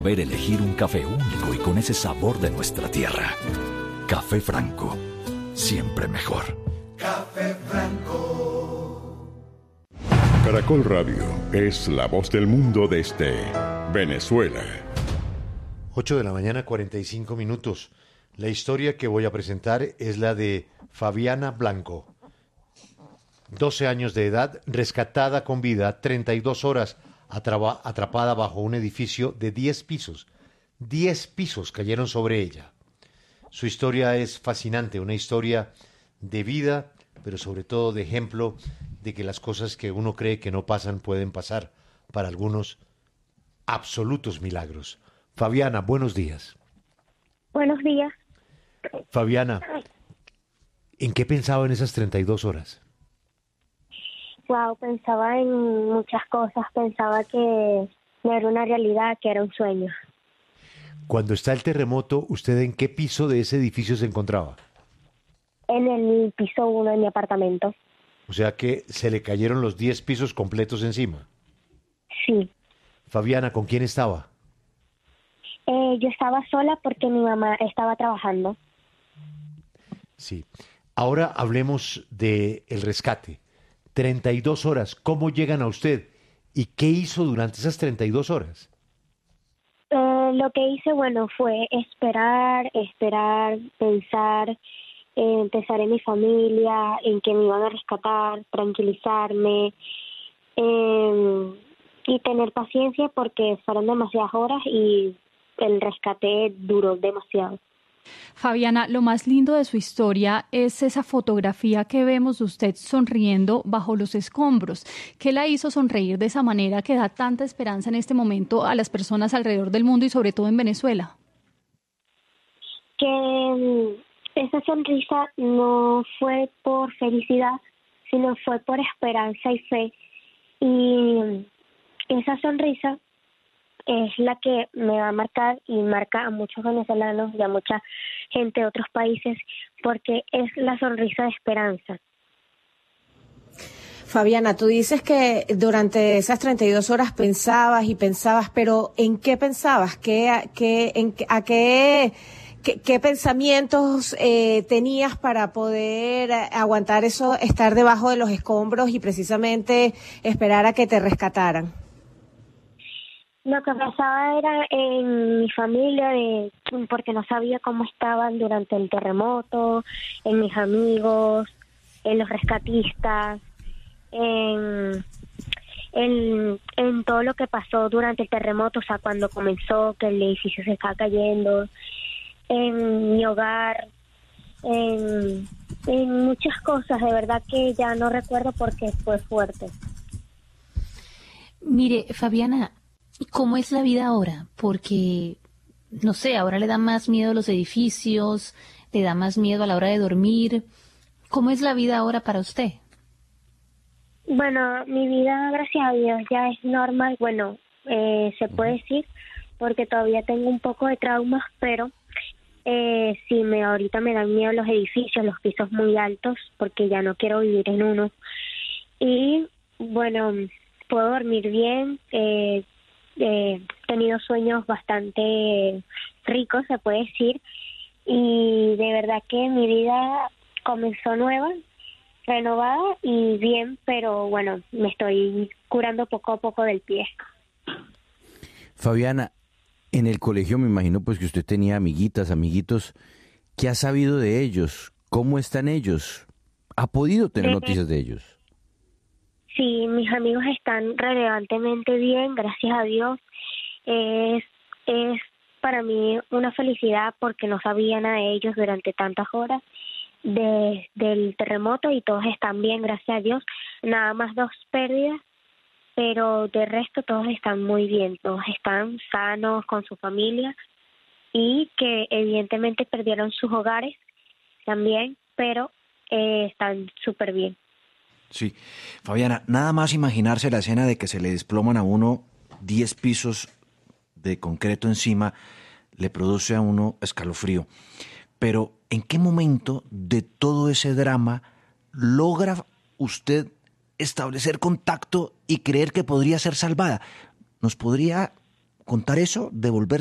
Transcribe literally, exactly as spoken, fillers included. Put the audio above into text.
Ver elegir un café único y con ese sabor de nuestra tierra. Café Franco, siempre mejor. Café Franco. Caracol Radio es la voz del mundo desde Venezuela. ocho de la mañana, cuarenta y cinco minutos. La historia que voy a presentar es la de Fabiana Blanco. doce años de edad, rescatada con vida, treinta y dos horas atrapa- atrapada bajo un edificio de diez pisos. diez pisos cayeron sobre ella. Su historia es fascinante, una historia de vida, pero sobre todo de ejemplo de que las cosas que uno cree que no pasan pueden pasar. Para algunos, absolutos milagros. Fabiana, buenos días. Buenos días. Fabiana, ¿en qué pensaba en esas treinta y dos horas? Wow, pensaba en muchas cosas. Pensaba que no era una realidad, que era un sueño. Cuando está el terremoto, ¿usted en qué piso de ese edificio se encontraba? En el piso uno de mi apartamento. O sea que se le cayeron los diez pisos completos encima. Sí. Fabiana, ¿con quién estaba? Eh, yo estaba sola porque mi mamá estaba trabajando. Sí. Ahora hablemos de el rescate. treinta y dos horas, ¿cómo llegan a usted? ¿Y qué hizo durante esas treinta y dos horas? Eh, lo que hice, bueno, fue esperar, esperar, pensar, eh, pensar en mi familia, en que me iban a rescatar, tranquilizarme, eh, y tener paciencia porque fueron demasiadas horas y el rescate duró demasiado. Fabiana, lo más lindo de su historia es esa fotografía que vemos de usted sonriendo bajo los escombros. ¿Qué la hizo sonreír de esa manera que da tanta esperanza en este momento a las personas alrededor del mundo y sobre todo en Venezuela? Que um, esa sonrisa no fue por felicidad, sino fue por esperanza y fe. Y esa sonrisa es la que me va a marcar y marca a muchos venezolanos y a mucha gente de otros países porque es la sonrisa de esperanza. Fabiana, tú dices que durante esas treinta y dos horas pensabas y pensabas, pero ¿en qué pensabas? ¿Qué, qué, en, ¿A qué, qué, qué pensamientos eh, tenías para poder aguantar eso, estar debajo de los escombros y precisamente esperar a que te rescataran? Lo que pasaba era en mi familia, de, porque no sabía cómo estaban durante el terremoto, en mis amigos, en los rescatistas, en, en, en todo lo que pasó durante el terremoto, o sea, cuando comenzó, que el edificio se estaba cayendo, en mi hogar, en, en muchas cosas, de verdad que ya no recuerdo porque fue fuerte. Mire, Fabiana, ¿cómo es la vida ahora? Porque, no sé, ahora le da más miedo a los edificios, le da más miedo a la hora de dormir. ¿Cómo es la vida ahora para usted? Bueno, mi vida, gracias a Dios, ya es normal. Bueno, eh, se puede decir, porque todavía tengo un poco de traumas, pero eh, sí, me ahorita me dan miedo los edificios, los pisos muy altos, porque ya no quiero vivir en uno. Y, bueno, puedo dormir bien, eh, he eh, tenido sueños bastante ricos, se puede decir, y de verdad que mi vida comenzó nueva, renovada y bien, pero bueno, me estoy curando poco a poco del pie. Fabiana, en el colegio me imagino pues que usted tenía amiguitas, amiguitos. ¿Qué ha sabido de ellos? ¿Cómo están ellos? ¿Ha podido tener Eh, noticias de ellos? Sí, mis amigos están relevantemente bien, gracias a Dios. Es, es para mí una felicidad porque no sabía nada de ellos durante tantas horas de, del terremoto y todos están bien, gracias a Dios. Nada más dos pérdidas, pero de resto todos están muy bien, todos están sanos con su familia y que evidentemente perdieron sus hogares también, pero eh, están súper bien. Sí, Fabiana, nada más imaginarse la escena de que se le desploman a uno diez pisos de concreto encima, le produce a uno escalofrío. Pero, ¿en qué momento de todo ese drama logra usted establecer contacto y creer que podría ser salvada? ¿Nos podría contar eso, devolver